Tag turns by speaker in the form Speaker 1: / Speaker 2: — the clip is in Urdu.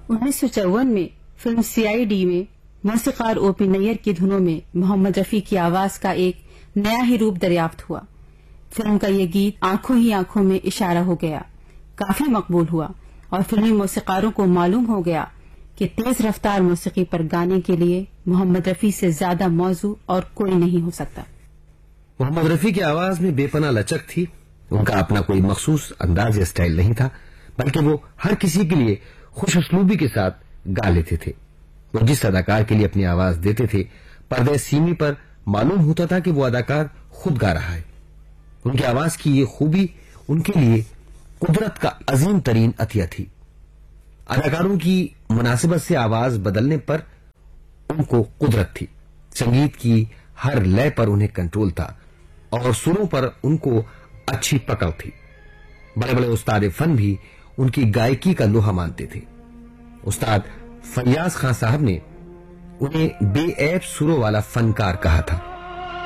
Speaker 1: 1954 میں فلم CID میں موسیقار OP نیر کی دھنوں میں محمد رفیع کی آواز کا ایک نیا ہی روپ دریافت ہوا. فلم کا یہ گیت آنکھوں ہی آنکھوں میں اشارہ ہو گیا، کافی مقبول ہوا اور فلمی موسیقاروں کو معلوم ہو گیا کہ تیز رفتار موسیقی پر گانے کے لیے محمد رفیع سے زیادہ موزوں اور کوئی نہیں ہو سکتا.
Speaker 2: محمد رفیع کی آواز میں بے پناہ لچک تھی. ان کا اپنا کوئی مخصوص انداز یا سٹائل نہیں تھا، بلکہ وہ ہر کسی کے لیے خوش اسلوبی کے ساتھ گا لیتے تھے. وہ جس اداکار کے لیے اپنی آواز دیتے تھے، پردہ سیمی پر معلوم ہوتا تھا کہ وہ اداکار خود گا رہا ہے. ان کی آواز کی یہ خوبی ان کے لیے قدرت کا عظیم ترین عطیہ تھی. اداکاروں کی مناسبت سے آواز بدلنے پر ان کو قدرت تھی. سنگیت کی ہر لے پر انہیں کنٹرول تھا اور سروں پر ان کو اچھی پکڑ تھی. بڑے بڑے استاد فن بھی ان کی گائکی کا لوہا مانتے تھے. استاد فیاض خان صاحب نے انہیں بے عیب سروں والا فنکار کہا تھا.